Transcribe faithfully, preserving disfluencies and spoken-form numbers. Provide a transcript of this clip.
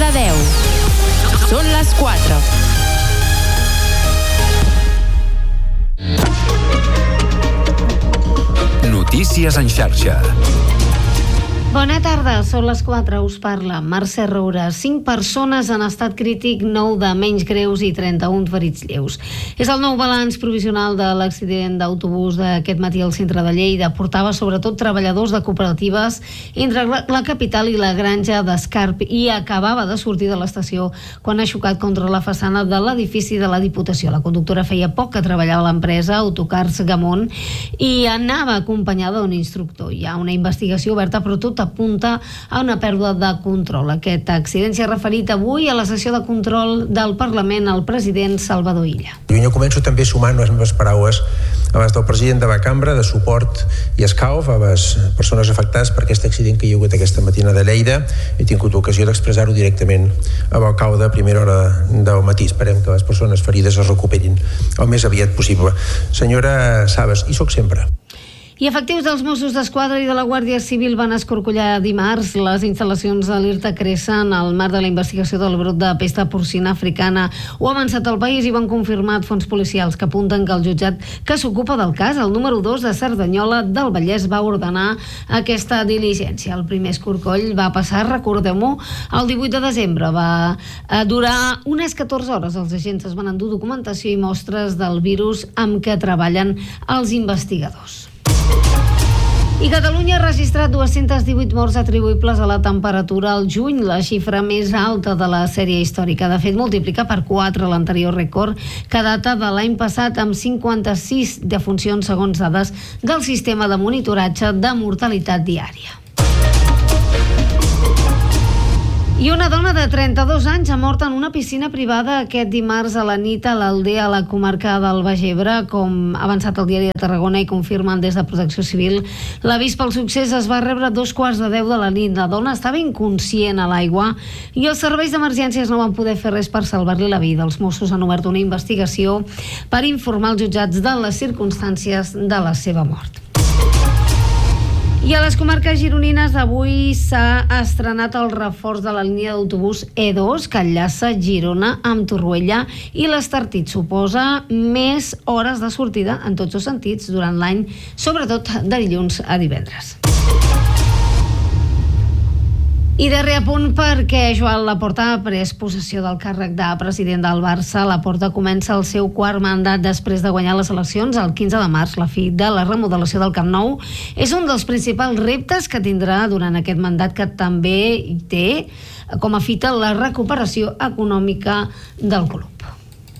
de deu. Són les quatre. Notícies en xarxa. Bona tarda, són les quatre, us parla Mercè Roura. Cinc persones en estat crític, nou de menys greus i trenta-un ferits lleus. És el nou balanç provisional de l'accident d'autobús d'aquest matí al centre de Lleida. Portava sobretot treballadors de cooperatives entre la capital i la granja d'Escarp i acabava de sortir de l'estació quan ha xocat contra la façana de l'edifici de la Diputació. La conductora feia poc que treballava a l'empresa Autocars Gamont i anava acompanyada d'un instructor. Hi ha una investigació oberta, però tot apunta a una pèrdua de control. Aquest accident s'ha referit avui a la sessió de control del Parlament al president Salvador Illa. Jo començo també sumant les meves paraules a les del president de la cambra de suport i escalf a les persones afectades per aquest accident que hi ha hagut aquesta matina de Lleida. He tingut l'ocasió d'expressar-ho directament a l'alcalde a primera hora del matí. Esperem que les persones ferides es recuperin el més aviat possible. Senyora Sabas, hi soc sempre. I efectius dels Mossos d'Esquadra i de la Guàrdia Civil van escorcollar dimarts les instal·lacions de l'IRTA Crescent al marc de la investigació del brot de pesta porcina africana. Ho ha avançat el país i van confirmat fons policials que apunten que el jutjat que s'ocupa del cas, el número dos de Cerdanyola del Vallès, va ordenar aquesta diligència. El primer escorcoll va passar, recordem-ho, el divuit de desembre. Va durar unes catorze hores. Els agents es van endur documentació i mostres del virus amb què treballen els investigadors. I Catalunya ha registrat dues-centes divuit morts atribuïbles a la temperatura al juny, la xifra més alta de la sèrie històrica. De fet, multiplica per quatre l'anterior rècord, que data de l'any passat amb cinquanta-sis defuncions segons dades del sistema de monitoratge de mortalitat diària. I una dona de trenta-dos anys ha mort en una piscina privada aquest dimarts a la nit a l'Aldea, a la comarca del Baix Ebre, com ha avançat el diari de Tarragona i confirmen des de Protecció Civil. L'avís pel succés es va rebre a dos quarts de deu de la nit. La dona estava inconscient a l'aigua i els serveis d'emergències no van poder fer res per salvar-li la vida. Els Mossos han obert una investigació per informar els jutjats de les circumstàncies de la seva mort. I a les comarques gironines avui s'ha estrenat el reforç de la línia d'autobús E dos que enllaça Girona amb Torroella i l'Estartit. Suposa més hores de sortida en tots els sentits durant l'any, sobretot de dilluns a divendres. I darrer apunt perquè Joan Laporta ha pres possessió del càrrec de president del Barça. Laporta comença el seu quart mandat després de guanyar les eleccions el quinze de març. La fi de la remodelació del Camp Nou és un dels principals reptes que tindrà durant aquest mandat, que també té com a fita la recuperació econòmica del club.